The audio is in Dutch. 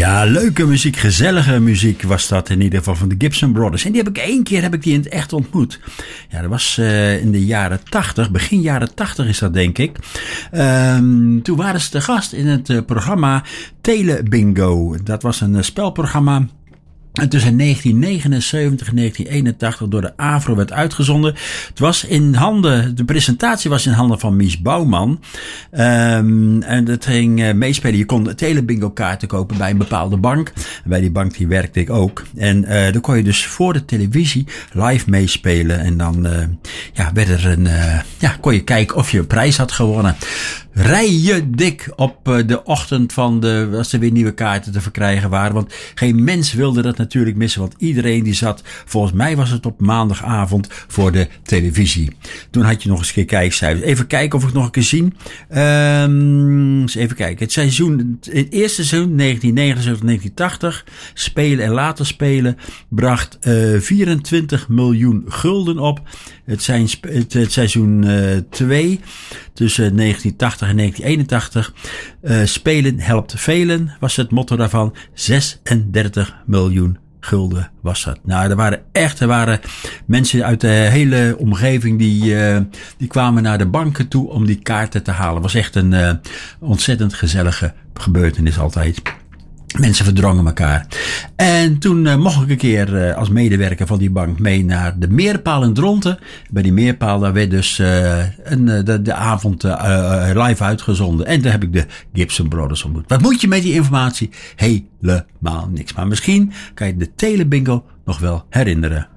Ja, leuke muziek, gezellige muziek was dat in ieder geval van de Gibson Brothers. En die heb ik één keer in het echt ontmoet. Ja, dat was in de jaren 80, begin jaren 80 is dat denk ik. Toen waren ze te gast in het programma Telebingo. Dat was een spelprogramma. En tussen 1979 en 1981 door de AVRO werd uitgezonden. Het was in handen, de presentatie was in handen van Mies Bouwman. En dat ging meespelen. Je kon telebingo kaarten kopen bij een bepaalde bank. En bij die bank die werkte ik ook. En dan kon je dus voor de televisie live meespelen. En dan werd er kon je kijken of je een prijs had gewonnen. Rij je dik op de ochtend van als er weer nieuwe kaarten te verkrijgen waren. Want geen mens wilde dat natuurlijk missen. Want iedereen die zat, volgens mij was het op maandagavond, voor de televisie. Toen had je nog eens een keer kijkcijfers. Even kijken of ik nog een keer zie. Eens even kijken. Het eerste seizoen, 1979-1980, spelen en later spelen, bracht 24 miljoen gulden op. Het seizoen 2, tussen 1980 en 1981. Spelen helpt velen, was het motto daarvan. 36 miljoen gulden was dat. Nou, er waren mensen uit de hele omgeving die kwamen naar de banken toe om die kaarten te halen. Het was echt een ontzettend gezellige gebeurtenis altijd. Mensen verdrongen elkaar. En toen mocht ik een keer als medewerker van die bank mee naar de Meerpaal in Dronten. Bij die Meerpaal, daar werd dus de avond live uitgezonden. En daar heb ik de Gibson Brothers ontmoet. Wat moet je met die informatie? Helemaal niks. Maar misschien kan je de Telebingo nog wel herinneren.